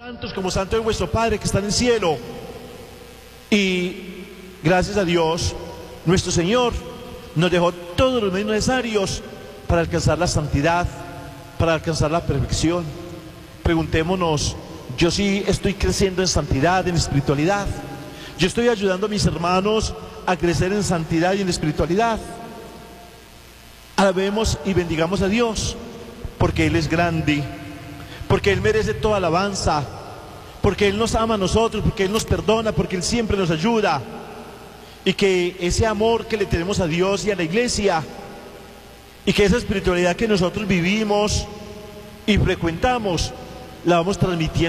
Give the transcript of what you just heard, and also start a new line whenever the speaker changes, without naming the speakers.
Santos como santo es vuestro Padre que está en el cielo. Y gracias a Dios, nuestro Señor nos dejó todos los medios necesarios para alcanzar la santidad, para alcanzar la perfección. Preguntémonos, yo sí estoy creciendo en santidad, en espiritualidad. Yo estoy ayudando a mis hermanos a crecer en santidad y en espiritualidad. Alabemos y bendigamos a Dios, porque Él es grande, porque Él merece toda alabanza, porque Él nos ama a nosotros, porque Él nos perdona, porque Él siempre nos ayuda. Y que ese amor que le tenemos a Dios y a la iglesia, y que esa espiritualidad que nosotros vivimos y frecuentamos, la vamos transmitiendo